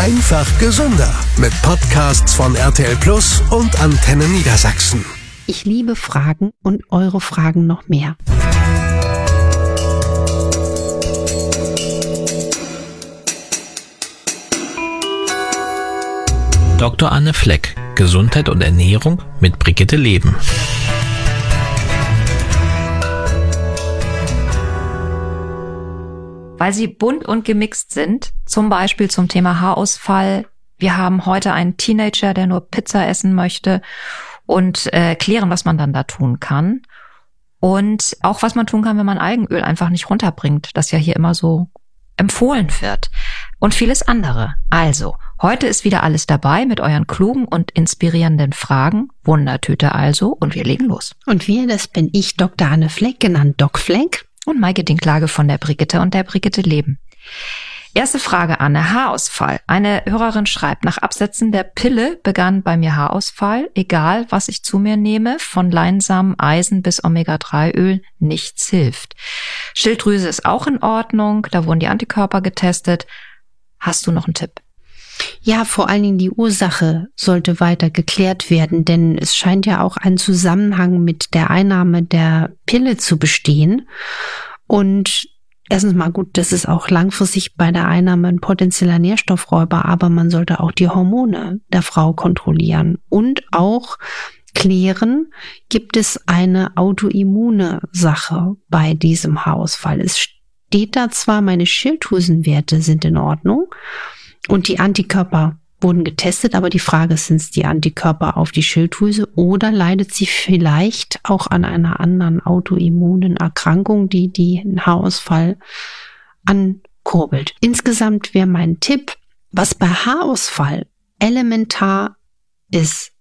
Einfach gesünder mit Podcasts von RTL Plus und Antenne Niedersachsen. Ich liebe Fragen und eure Fragen noch mehr. Dr. Anne Fleck, Gesundheit und Ernährung mit Brigitte Leben. Weil sie bunt und gemixt sind, zum Beispiel zum Thema Haarausfall. Wir haben heute einen Teenager, der nur Pizza essen möchte und klären, was man dann da tun kann. Und auch, was man tun kann, wenn man Algenöl einfach nicht runterbringt, das ja hier immer so empfohlen wird. Und vieles andere. Also, heute ist wieder alles dabei mit euren klugen und inspirierenden Fragen. Wundertüte also, und wir legen los. Und wir, das bin ich, Dr. Anne Fleck, genannt Doc Fleck. Und Maike Dinklage von der Brigitte und der Brigitte Leben. Erste Frage, Anne. Haarausfall. Eine Hörerin schreibt, nach Absetzen der Pille begann bei mir Haarausfall. Egal, was ich zu mir nehme, von Leinsamen, Eisen bis Omega-3-Öl, nichts hilft. Schilddrüse ist auch in Ordnung. Da wurden die Antikörper getestet. Hast du noch einen Tipp? Ja, vor allen Dingen die Ursache sollte weiter geklärt werden, denn es scheint ja auch ein Zusammenhang mit der Einnahme der Pille zu bestehen. Und erstens mal gut, das ist auch langfristig bei der Einnahme ein potenzieller Nährstoffräuber, aber man sollte auch die Hormone der Frau kontrollieren und auch klären, gibt es eine autoimmune Sache bei diesem Haarausfall. Es steht da zwar, meine Schilddrüsenwerte sind in Ordnung, und die Antikörper wurden getestet, aber die Frage ist, sind es die Antikörper auf die Schilddrüse oder leidet sie vielleicht auch an einer anderen autoimmunen Erkrankung, die den Haarausfall ankurbelt. Insgesamt wäre mein Tipp, was bei Haarausfall elementar ist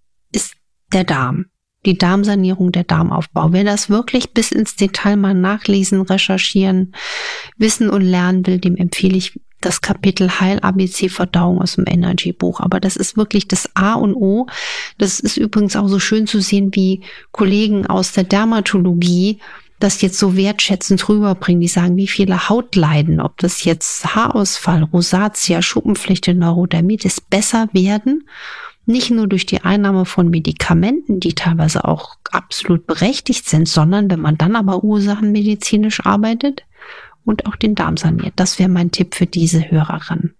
der Darm. Die Darmsanierung, der Darmaufbau. Wer das wirklich bis ins Detail mal nachlesen, recherchieren, wissen und lernen will, dem empfehle ich das Kapitel Heil-ABC-Verdauung aus dem Energy-Buch. Aber das ist wirklich das A und O. Das ist übrigens auch so schön zu sehen, wie Kollegen aus der Dermatologie das jetzt so wertschätzend rüberbringen. Die sagen, wie viele Hautleiden, ob das jetzt Haarausfall, Rosatia, Schuppenflechte, Neurodermitis besser werden. Nicht nur durch die Einnahme von Medikamenten, die teilweise auch absolut berechtigt sind, sondern wenn man dann aber ursachenmedizinisch arbeitet und auch den Darm saniert. Das wäre mein Tipp für diese Hörerin.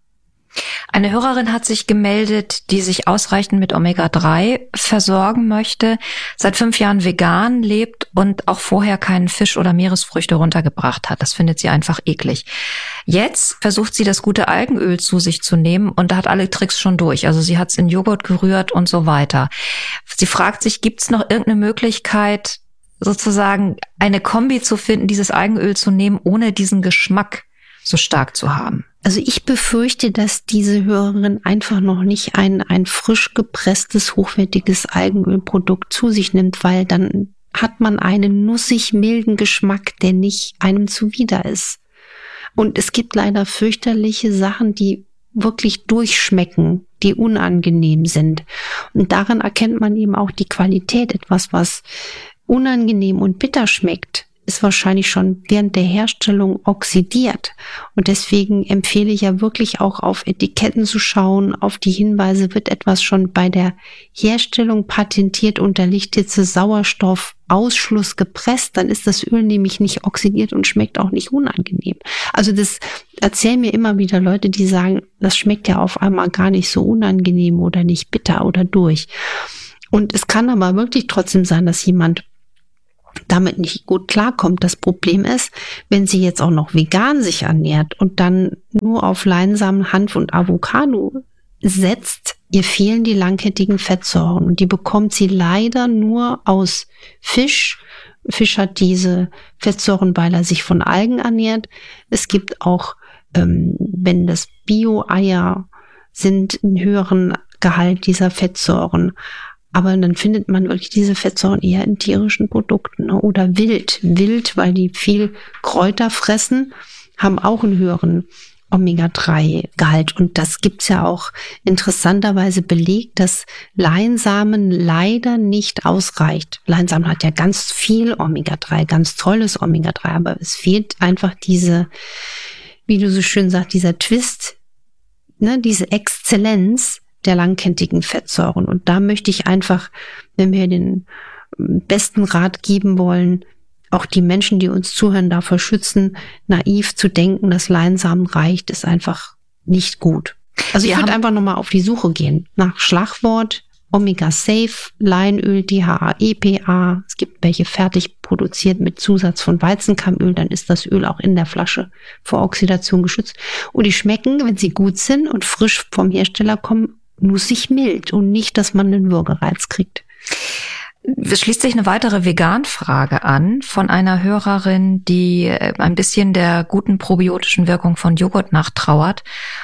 Eine Hörerin hat sich gemeldet, die sich ausreichend mit Omega-3 versorgen möchte, seit 5 Jahren vegan lebt und auch vorher keinen Fisch oder Meeresfrüchte runtergebracht hat. Das findet sie einfach eklig. Jetzt versucht sie, das gute Algenöl zu sich zu nehmen und da hat alle Tricks schon durch. Also sie hat es in Joghurt gerührt und so weiter. Sie fragt sich, gibt es noch irgendeine Möglichkeit, sozusagen eine Kombi zu finden, dieses Algenöl zu nehmen, ohne diesen Geschmack so stark zu haben? Also ich befürchte, dass diese Hörerin einfach noch nicht ein frisch gepresstes, hochwertiges Algenölprodukt zu sich nimmt, weil dann hat man einen nussig milden Geschmack, der nicht einem zuwider ist. Und es gibt leider fürchterliche Sachen, die wirklich durchschmecken, die unangenehm sind. Und daran erkennt man eben auch die Qualität. Etwas, was unangenehm und bitter schmeckt, ist wahrscheinlich schon während der Herstellung oxidiert. Und deswegen empfehle ich ja wirklich auch auf Etiketten zu schauen, auf die Hinweise, wird etwas schon bei der Herstellung patentiert, unter Lichthitze, Sauerstoffausschluss gepresst, dann ist das Öl nämlich nicht oxidiert und schmeckt auch nicht unangenehm. Also das erzählen mir immer wieder Leute, die sagen, das schmeckt ja auf einmal gar nicht so unangenehm oder nicht bitter oder durch. Und es kann aber wirklich trotzdem sein, dass jemand damit nicht gut klarkommt. Das Problem ist, wenn sie jetzt auch noch vegan sich ernährt und dann nur auf Leinsamen, Hanf und Avocado setzt, ihr fehlen die langkettigen Fettsäuren und die bekommt sie leider nur aus Fisch. Fisch hat diese Fettsäuren, weil er sich von Algen ernährt. Es gibt auch, wenn das Bio-Eier sind, einen höheren Gehalt dieser Fettsäuren. Aber dann findet man wirklich diese Fettsäuren eher in tierischen Produkten, ne? Oder wild. Wild, weil die viel Kräuter fressen, haben auch einen höheren Omega-3-Gehalt. Und das gibt's ja auch interessanterweise belegt, dass Leinsamen leider nicht ausreicht. Leinsamen hat ja ganz viel Omega-3, ganz tolles Omega-3, aber es fehlt einfach diese, wie du so schön sagst, dieser Twist, diese Exzellenz der langkettigen Fettsäuren. Und da möchte ich einfach, wenn wir den besten Rat geben wollen, auch die Menschen, die uns zuhören, davor schützen, naiv zu denken, dass Leinsamen reicht, ist einfach nicht gut. Also ich würde einfach nochmal auf die Suche gehen nach Schlagwort Omega Safe, Leinöl, DHA, EPA. Es gibt welche fertig produziert mit Zusatz von Weizenkeimöl, dann ist das Öl auch in der Flasche vor Oxidation geschützt. Und die schmecken, wenn sie gut sind und frisch vom Hersteller kommen, nussig mild und nicht, dass man einen Würgereiz kriegt. Es schließt sich eine weitere Vegan-Frage an von einer Hörerin, die ein bisschen der guten probiotischen Wirkung von Joghurt nachtrauert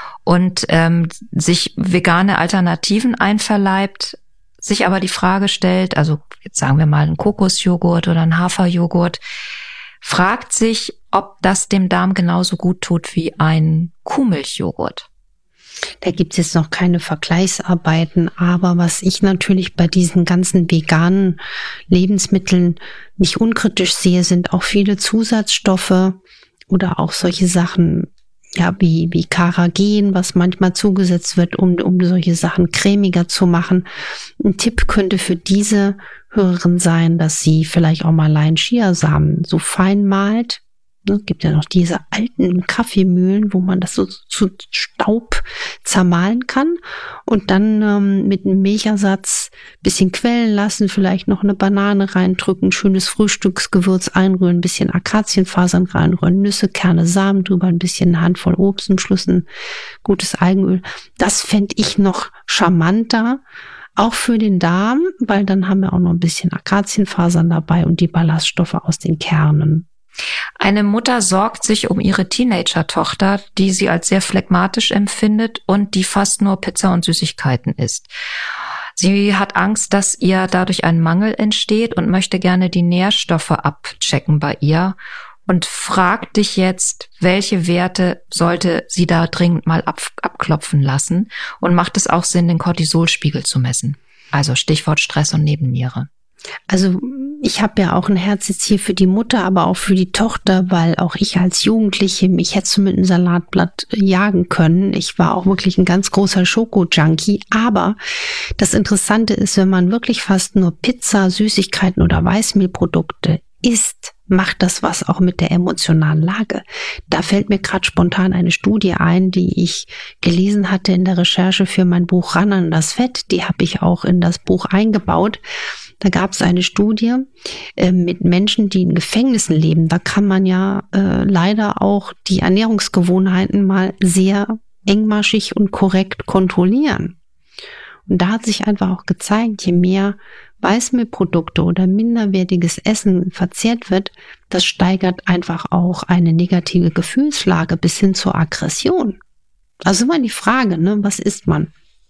und sich vegane Alternativen einverleibt, sich aber die Frage stellt, also jetzt sagen wir mal einen Kokosjoghurt oder einen Haferjoghurt, fragt sich, ob das dem Darm genauso gut tut wie ein Kuhmilchjoghurt. Da gibt es jetzt noch keine Vergleichsarbeiten, aber was ich natürlich bei diesen ganzen veganen Lebensmitteln nicht unkritisch sehe, sind auch viele Zusatzstoffe oder auch solche Sachen, ja, wie Carrageen, was manchmal zugesetzt wird, um solche Sachen cremiger zu machen. Ein Tipp könnte für diese Hörerin sein, dass sie vielleicht auch mal Lein-Chiasamen so fein mahlt. Es gibt ja noch diese alten Kaffeemühlen, wo man das so zu Staub zermahlen kann und dann mit einem Milchersatz bisschen quellen lassen, vielleicht noch eine Banane reindrücken, schönes Frühstücksgewürz einrühren, ein bisschen Akazienfasern reinrühren, Nüsse, Kerne, Samen drüber, ein bisschen eine Handvoll Obst, zum Schluss ein gutes Algenöl. Das fände ich noch charmanter, auch für den Darm, weil dann haben wir auch noch ein bisschen Akazienfasern dabei und die Ballaststoffe aus den Kernen. Eine Mutter sorgt sich um ihre Teenager-Tochter, die sie als sehr phlegmatisch empfindet und die fast nur Pizza und Süßigkeiten isst. Sie hat Angst, dass ihr dadurch ein Mangel entsteht und möchte gerne die Nährstoffe abchecken bei ihr und fragt dich jetzt, welche Werte sollte sie da dringend mal abklopfen lassen und macht es auch Sinn, den Cortisolspiegel zu messen? Also Stichwort Stress und Nebenniere. Also ich habe ja auch ein Herz jetzt hier für die Mutter, aber auch für die Tochter, weil auch ich als Jugendliche mich hätte so mit einem Salatblatt jagen können. Ich war auch wirklich ein ganz großer Schoko-Junkie. Aber das Interessante ist, wenn man wirklich fast nur Pizza, Süßigkeiten oder Weißmehlprodukte isst, macht das was auch mit der emotionalen Lage. Da fällt mir gerade spontan eine Studie ein, die ich gelesen hatte in der Recherche für mein Buch Ran an das Fett. Die habe ich auch in das Buch eingebaut. Da gab es eine Studie mit Menschen, die in Gefängnissen leben. Da kann man ja leider auch die Ernährungsgewohnheiten mal sehr engmaschig und korrekt kontrollieren. Und da hat sich einfach auch gezeigt, je mehr Weißmehlprodukte oder minderwertiges Essen verzehrt wird, das steigert einfach auch eine negative Gefühlslage bis hin zur Aggression. Also immer die Frage, was isst man?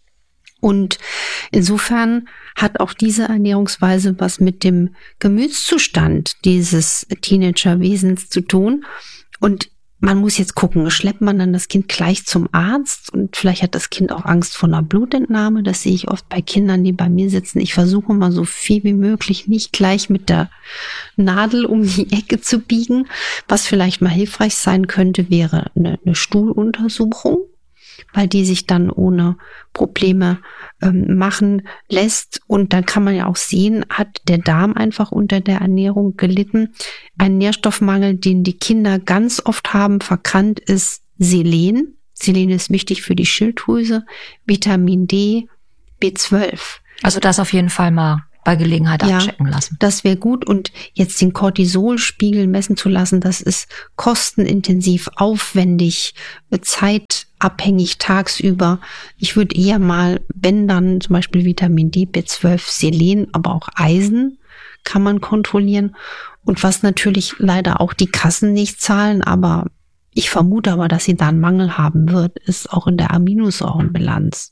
Und insofern hat auch diese Ernährungsweise was mit dem Gemütszustand dieses Teenagerwesens zu tun. Und man muss jetzt gucken, schleppt man dann das Kind gleich zum Arzt und vielleicht hat das Kind auch Angst vor einer Blutentnahme. Das sehe ich oft bei Kindern, die bei mir sitzen. Ich versuche mal so viel wie möglich nicht gleich mit der Nadel um die Ecke zu biegen. Was vielleicht mal hilfreich sein könnte, wäre eine Stuhluntersuchung, weil die sich dann ohne Probleme machen lässt. Und dann kann man ja auch sehen, hat der Darm einfach unter der Ernährung gelitten. Ein Nährstoffmangel, den die Kinder ganz oft haben, verkannt ist Selen. Selen ist wichtig für die Schilddrüse, Vitamin D, B12. Also das auf jeden Fall mal bei Gelegenheit abchecken lassen. Das wäre gut. Und jetzt den Cortisolspiegel messen zu lassen, das ist kostenintensiv, aufwendig, zeitabhängig tagsüber. Ich würde eher mal, wenn dann zum Beispiel Vitamin D, B12, Selen, aber auch Eisen kann man kontrollieren. Und was natürlich leider auch die Kassen nicht zahlen, aber ich vermute aber, dass sie da einen Mangel haben wird, ist auch in der Aminosäurenbilanz,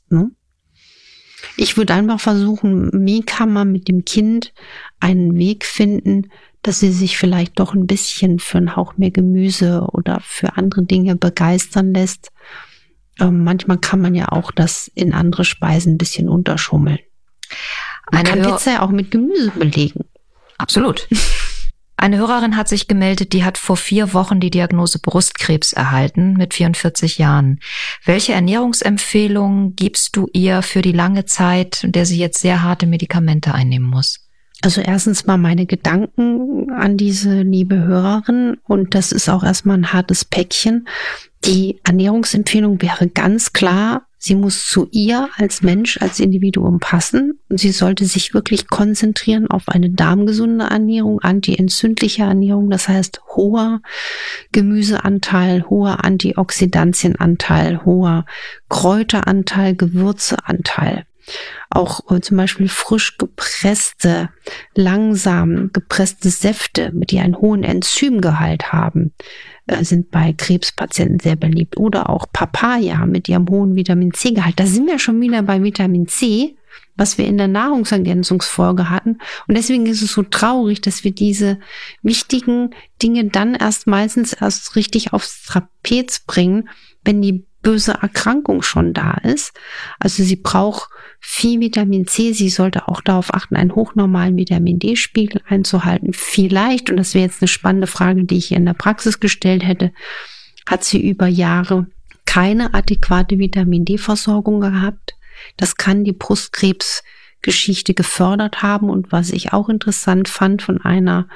Ich würde einfach versuchen, wie kann man mit dem Kind einen Weg finden, dass sie sich vielleicht doch ein bisschen für einen Hauch mehr Gemüse oder für andere Dinge begeistern lässt. Manchmal kann man ja auch das in andere Speisen ein bisschen unterschummeln. Man kann Pizza ja auch mit Gemüse belegen. Absolut. Eine Hörerin hat sich gemeldet, die hat vor 4 Wochen die Diagnose Brustkrebs erhalten mit 44 Jahren. Welche Ernährungsempfehlungen gibst du ihr für die lange Zeit, in der sie jetzt sehr harte Medikamente einnehmen muss? Also erstens mal meine Gedanken an diese liebe Hörerin, und das ist auch erstmal ein hartes Päckchen. Die Ernährungsempfehlung wäre ganz klar, sie muss zu ihr als Mensch, als Individuum passen, und sie sollte sich wirklich konzentrieren auf eine darmgesunde Ernährung, antientzündliche Ernährung, das heißt hoher Gemüseanteil, hoher Antioxidantienanteil, hoher Kräuteranteil, Gewürzeanteil. Auch zum Beispiel frisch gepresste, langsam gepresste Säfte, die einen hohen Enzymgehalt haben, sind bei Krebspatienten sehr beliebt. Oder auch Papaya mit ihrem hohen Vitamin C-Gehalt. Da sind wir schon wieder bei Vitamin C, was wir in der Nahrungsergänzungsfolge hatten. Und deswegen ist es so traurig, dass wir diese wichtigen Dinge dann meistens erst richtig aufs Trapez bringen, wenn die böse Erkrankung schon da ist. Also sie braucht viel Vitamin C. Sie sollte auch darauf achten, einen hochnormalen Vitamin D-Spiegel einzuhalten. Vielleicht, und das wäre jetzt eine spannende Frage, die ich ihr in der Praxis gestellt hätte, hat sie über Jahre keine adäquate Vitamin D-Versorgung gehabt. Das kann die Brustkrebsgeschichte gefördert haben. Und was ich auch interessant fand von einer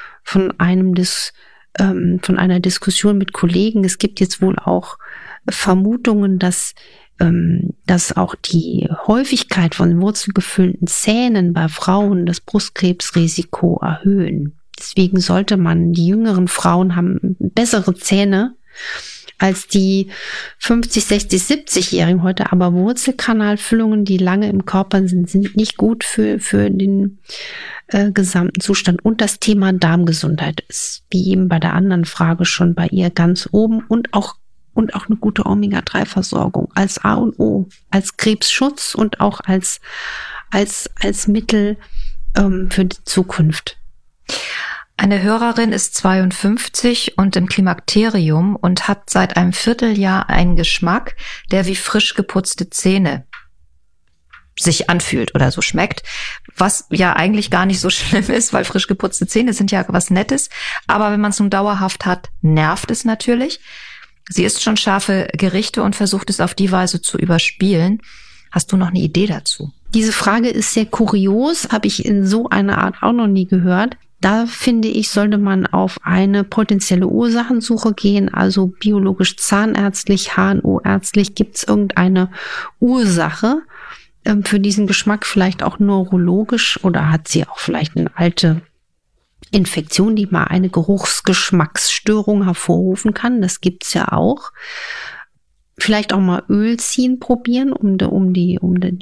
Diskussion mit Kollegen, es gibt jetzt wohl auch Vermutungen, dass auch die Häufigkeit von wurzelgefüllten Zähnen bei Frauen das Brustkrebsrisiko erhöhen. Deswegen sollte man, die jüngeren Frauen haben bessere Zähne als die 50, 60, 70-Jährigen heute, aber Wurzelkanalfüllungen, die lange im Körper sind nicht gut für den gesamten Zustand. Und das Thema Darmgesundheit ist, wie eben bei der anderen Frage, schon bei ihr ganz oben, und auch eine gute Omega-3-Versorgung als A und O, als Krebsschutz und auch als Mittel für die Zukunft. Eine Hörerin ist 52 und im Klimakterium und hat seit einem Vierteljahr einen Geschmack, der wie frisch geputzte Zähne sich anfühlt oder so schmeckt, was ja eigentlich gar nicht so schlimm ist, weil frisch geputzte Zähne sind ja was Nettes, aber wenn man es nun dauerhaft hat, nervt es natürlich. Sie isst schon scharfe Gerichte und versucht es auf die Weise zu überspielen. Hast du noch eine Idee dazu? Diese Frage ist sehr kurios, habe ich in so einer Art auch noch nie gehört. Da finde ich, sollte man auf eine potenzielle Ursachensuche gehen, also biologisch, zahnärztlich, HNO-ärztlich. Gibt es irgendeine Ursache für diesen Geschmack, vielleicht auch neurologisch, oder hat sie auch vielleicht eine alte Infektion, die mal eine Geruchsgeschmacksstörung hervorrufen kann? Das gibt's ja auch. Vielleicht auch mal Öl ziehen probieren, um die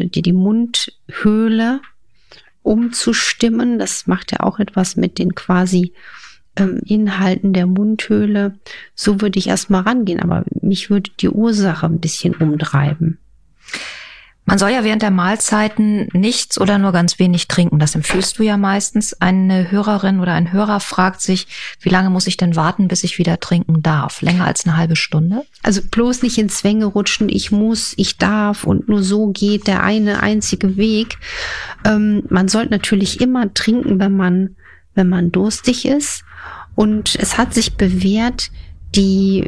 Mundhöhle umzustimmen. Das macht ja auch etwas mit den quasi Inhalten der Mundhöhle. So würde ich erstmal rangehen, aber mich würde die Ursache ein bisschen umtreiben. Man soll ja während der Mahlzeiten nichts oder nur ganz wenig trinken. Das empfiehlst du ja meistens. Eine Hörerin oder ein Hörer fragt sich, wie lange muss ich denn warten, bis ich wieder trinken darf? Länger als eine halbe Stunde? Also bloß nicht in Zwänge rutschen, ich muss, ich darf und nur so geht der einzige Weg. Man sollte natürlich immer trinken, wenn man durstig ist. Und es hat sich bewährt, die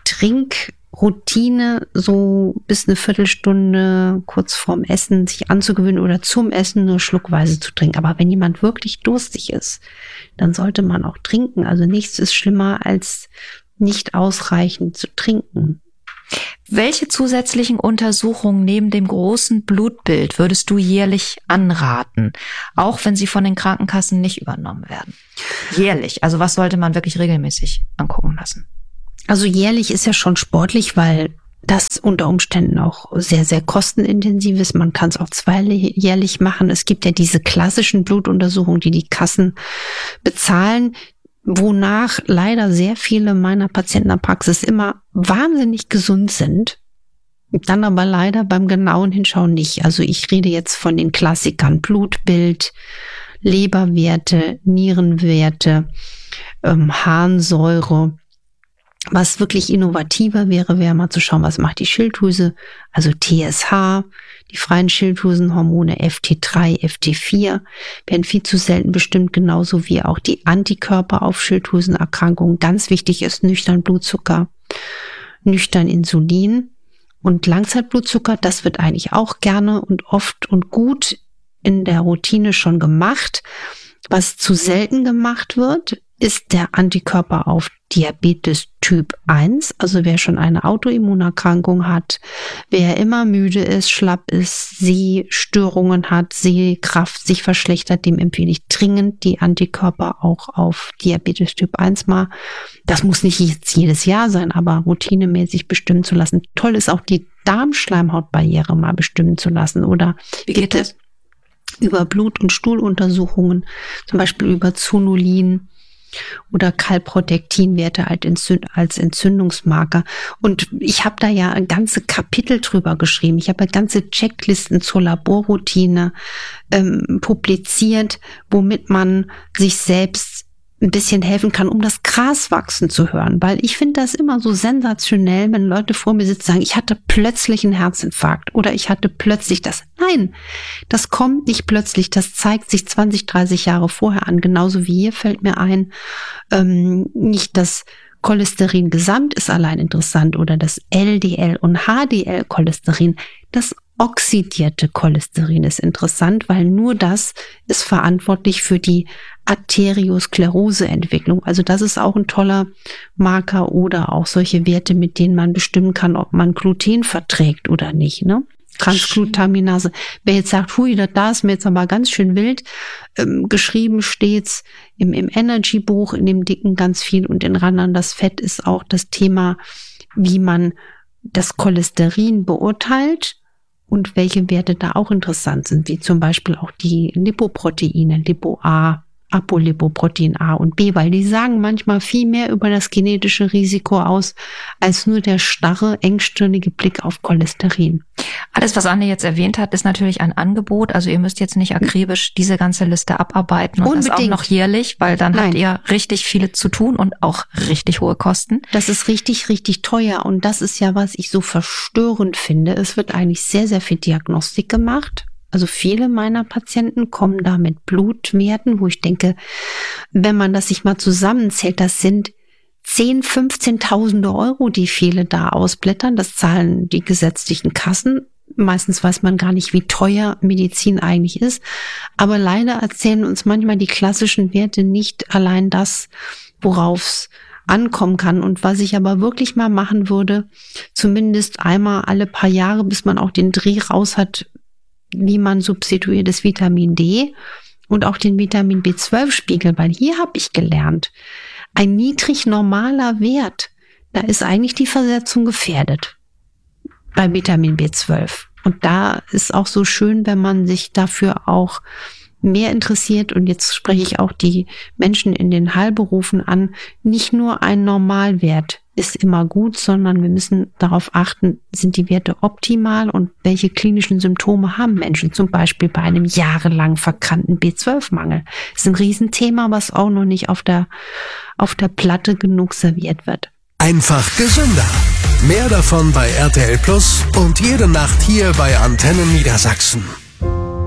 Trinkroutine so bis eine Viertelstunde kurz vorm Essen sich anzugewöhnen oder zum Essen nur schluckweise zu trinken. Aber wenn jemand wirklich durstig ist, dann sollte man auch trinken. Also nichts ist schlimmer, als nicht ausreichend zu trinken. Welche zusätzlichen Untersuchungen neben dem großen Blutbild würdest du jährlich anraten, auch wenn sie von den Krankenkassen nicht übernommen werden? Jährlich, also was sollte man wirklich regelmäßig angucken lassen? Also jährlich ist ja schon sportlich, weil das unter Umständen auch sehr, sehr kostenintensiv ist. Man kann es auch zweijährlich machen. Es gibt ja diese klassischen Blutuntersuchungen, die die Kassen bezahlen, wonach leider sehr viele meiner Patienten in der Praxis immer wahnsinnig gesund sind, dann aber leider beim genauen Hinschauen nicht. Also ich rede jetzt von den Klassikern: Blutbild, Leberwerte, Nierenwerte, Harnsäure. Was wirklich innovativer wäre mal zu schauen, was macht die Schilddrüse, also TSH, die freien Schilddrüsenhormone FT3, FT4 werden viel zu selten bestimmt, genauso wie auch die Antikörper auf Schilddrüsenerkrankungen. Ganz wichtig ist nüchtern Blutzucker, nüchtern Insulin und Langzeitblutzucker. Das wird eigentlich auch gerne und oft und gut in der Routine schon gemacht. Was zu selten gemacht wird, ist der Antikörper auf Diabetes Typ 1, also wer schon eine Autoimmunerkrankung hat, wer immer müde ist, schlapp ist, Sehstörungen hat, Sehkraft sich verschlechtert, dem empfehle ich dringend die Antikörper auch auf Diabetes Typ 1 mal. Das muss nicht jetzt jedes Jahr sein, aber routinemäßig bestimmen zu lassen. Toll ist auch die Darmschleimhautbarriere mal bestimmen zu lassen. Oder wie geht das? Über Blut- und Stuhluntersuchungen, zum Beispiel über Zonulin oder Calprotectin-Werte als Entzündungsmarker. Und ich habe da ja ein ganze Kapitel drüber geschrieben. Ich habe ganze Checklisten zur Laborroutine publiziert, womit man sich selbst ein bisschen helfen kann, um das Gras wachsen zu hören. Weil ich finde das immer so sensationell, wenn Leute vor mir sitzen und sagen, ich hatte plötzlich einen Herzinfarkt oder ich hatte plötzlich das. Nein, das kommt nicht plötzlich. Das zeigt sich 20, 30 Jahre vorher an. Genauso wie hier fällt mir ein, nicht das Cholesterin gesamt ist allein interessant oder das LDL und HDL-Cholesterin. Das oxidierte Cholesterin ist interessant, weil nur das ist verantwortlich für die Arteriosklerose-Entwicklung. Also das ist auch ein toller Marker oder auch solche Werte, mit denen man bestimmen kann, ob man Gluten verträgt oder nicht, ne? Transglutaminase. Wer jetzt sagt, hui, da ist mir jetzt aber ganz schön wild, geschrieben steht's im Energy-Buch, in dem dicken ganz viel und in Randern das Fett ist auch das Thema, wie man das Cholesterin beurteilt und welche Werte da auch interessant sind, wie zum Beispiel auch die Lipoproteine, Lipo-A, Apolipoprotein A und B, weil die sagen manchmal viel mehr über das genetische Risiko aus, als nur der starre, engstirnige Blick auf Cholesterin. Alles, was Anne jetzt erwähnt hat, ist natürlich ein Angebot. Also ihr müsst jetzt nicht akribisch diese ganze Liste abarbeiten und das auch noch jährlich, weil dann habt ihr richtig viele zu tun und auch richtig hohe Kosten. Das ist richtig, richtig teuer und das ist ja, was ich so verstörend finde. Es wird eigentlich sehr, sehr viel Diagnostik gemacht. Also viele meiner Patienten kommen da mit Blutwerten, wo ich denke, wenn man das sich mal zusammenzählt, das sind 10.000, 15.000 Euro, die viele da ausblättern. Das zahlen die gesetzlichen Kassen. Meistens weiß man gar nicht, wie teuer Medizin eigentlich ist. Aber leider erzählen uns manchmal die klassischen Werte nicht allein das, worauf es ankommen kann. Und was ich aber wirklich mal machen würde, zumindest einmal alle paar Jahre, bis man auch den Dreh raus hat, wie man substituiert das Vitamin D und auch den Vitamin B12-Spiegel, weil hier habe ich gelernt, ein niedrig normaler Wert, da ist eigentlich die Versetzung gefährdet bei Vitamin B12. Und da ist auch so schön, wenn man sich dafür auch mehr interessiert, und jetzt spreche ich auch die Menschen in den Heilberufen an, nicht nur ein Normalwert ist immer gut, sondern wir müssen darauf achten, sind die Werte optimal und welche klinischen Symptome haben Menschen, zum Beispiel bei einem jahrelang verkannten B12-Mangel. Das ist ein Riesenthema, was auch noch nicht auf der Platte genug serviert wird. Einfach gesünder. Mehr davon bei RTL Plus und jede Nacht hier bei Antenne Niedersachsen.